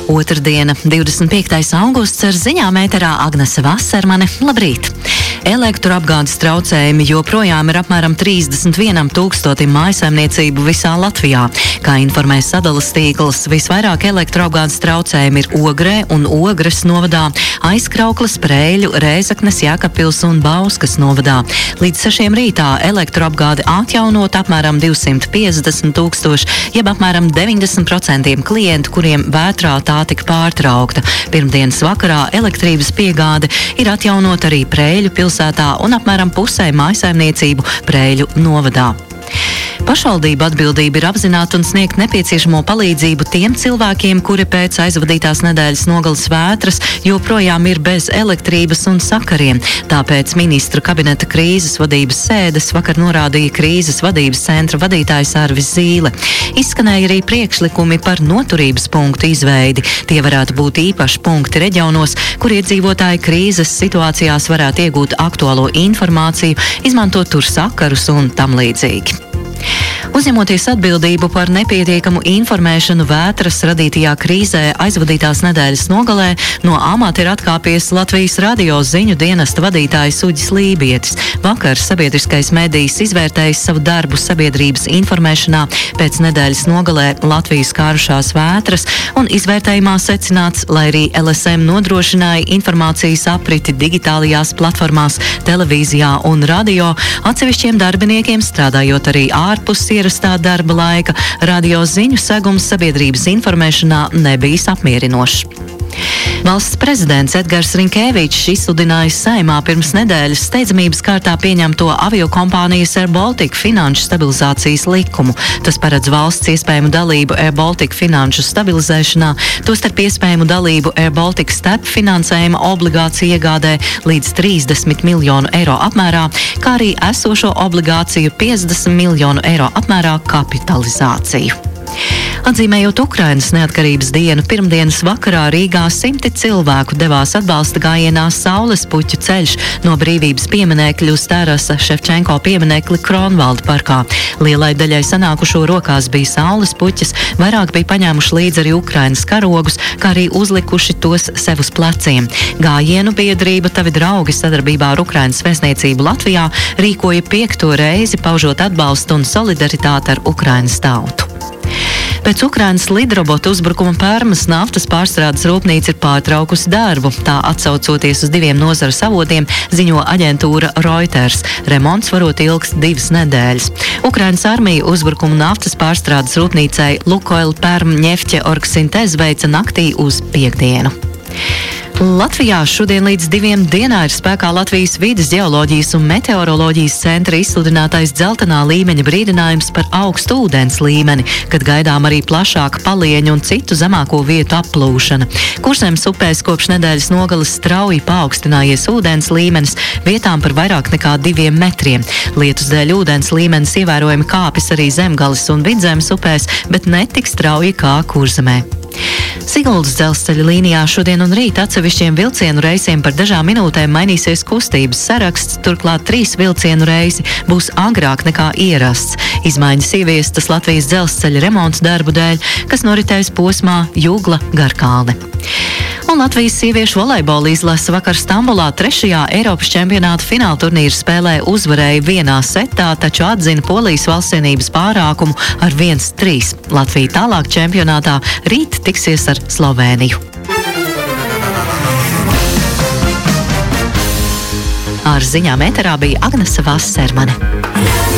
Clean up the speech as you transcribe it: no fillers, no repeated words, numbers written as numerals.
Otrdiena, 25. augusts, ar ziņām ēterā Agnese Vasarmane. Labrīt! Elektroapgādes traucējumi joprojām ir apmēram 31 000 mājsaimniecību visā Latvijā. Kā informē sadalas tīkls, visvairāk elektroapgādes traucējumi ir Ogrē un Ogres novadā, Aizkraukles, Prēļu, Rēzeknes, Jēkabpils un Bauskas novadā. Līdz 6 rītā elektroapgādi atjaunot apmēram 250 000, jeb apmēram 90% klientu, kuriem vētrā tā tika pārtraukta. Pirmdienas vakarā elektrības piegāde ir atjaunot arī Prēļu pilsētā un apmēram pusē mājsaimniecību Prēļu novadā. Pašvaldība atbildība ir apzināti un sniegt nepieciešamo palīdzību tiem cilvēkiem, kuri pēc aizvadītās nedēļas nogales vētras joprojām ir bez elektrības un sakariem. Tāpēc ministru kabineta krīzes vadības sēdes vakar norādīja krīzes vadības centra vadītājs Arvis Zīle. Izskanēja arī priekšlikumi par noturības punktu izveidi. Tie varētu būt īpaši punkti reģionos, kur iedzīvotāji krīzes situācijās varētu iegūt aktuālo informāciju, izmantot tur sakarus un tam līdzīgi. Uzņemoties atbildību par nepietiekamu informēšanu vētras radītajā krīzē aizvadītās nedēļas nogalē, no amata ir atkāpies Latvijas radio ziņu dienesta vadītājs Uģis Lībietis. Vakar sabiedriskais medijs izvērtējis savu darbu sabiedrības informēšanā pēc nedēļas nogalē Latvijas skārušās vētras, un izvērtējumā secināts, lai arī LSM nodrošināja informācijas apriti digitālajās platformās, televīzijā un radio, atsevišķiem darbiniekiem strādājot arī ārpus ierastā darba laika, radio ziņu segums sabiedrības informēšanā nebijis apmierinošs. Valsts prezidents Edgars Rinkēvičs izsludināja Saeimā pirms nedēļas steidzamības kārtā pieņemto aviokompānijas Air Baltica finanšu stabilizācijas likumu. Tas paredz valsts iespējamu dalību Air Baltica finanšu stabilizēšanā, tostarp iespējamu dalību Air Baltica step finansējuma obligāciju iegādē līdz 30 miljonu eiro apmērā, kā arī esošo obligāciju 50 miljonu eiro apmērā kapitalizāciju. Atzīmējot Ukrainas neatkarības dienu, pirmdienas vakarā Rīgā simti cilvēku devās atbalsta gājienā Saules puķu ceļš no Brīvības pieminekļa uz Tarasa Ševčenko pieminekli Kronvalda parkā. Lielai daļai sanākušo rokās bija saules puķis, vairāk bija paņēmuši līdzi arī Ukrainas karogus, kā arī uzlikuši tos sev uz pleciem. Gājienu biedrība Tavi draugi sadarbībā ar Ukrainas vēstniecību Latvijā rīkoja 5. reizi, paužot atbalstu un solidaritāti ar Ukrainas tautu. Pēc Ukrainas lidrobota uzbrukuma Permas naftas pārstrādes rūpnīca ir pārtraukusi darbu. Tā atsaucoties uz 2 nozares avotiem, ziņo aģentūra Reuters. Remonts varot ilgst 2 nedēļas. Ukrainas armija uzbrukumu naftas pārstrādes rūpnīcai Lukoil Perm Ņefķe Orgsintez veica naktī uz piektdienu. Latvijā šodien līdz 2 dienā ir spēkā Latvijas vides ģeoloģijas un meteoroloģijas centra izsludinātais dzeltenā līmeņa brīdinājums par augstu ūdens līmeni, kad gaidām arī plašāka palieņu un citu zemāko vietu applūšana. Kurzemes upēs kopš nedēļas nogales strauji paaugstinājies ūdens līmenis, vietām par vairāk nekā 2 metriem. Lietus dēļ ūdens līmenis ievērojami kāpis arī Zemgales un Vidzemes upēs, bet ne tik strauji kā Kurzemē. Siguldas dzelzceļa līnijā šodien un rīt atsevišķiem vilcienu reisiem par dažām minūtēm mainīsies kustības saraksts, turklāt 3 vilcienu reisi būs agrāk nekā ierasts. Izmaiņas ieviestas Latvijas dzelzceļa remonta darbu dēļ, kas noritēs posmā Jugla-Garkalne. Un Latvijas sieviešu volejbola izlase vakar Stambulā 3. Eiropas čempionāta fināla turnīra spēlē uzvarēja 1 setā, taču atzina Polijas valstsienības pārākumu ar 1-3. Latvija tālāk čempionātā rīt tiksies ar Slovēniju. Ar ziņām ēterā bija Agnese Vasarmane.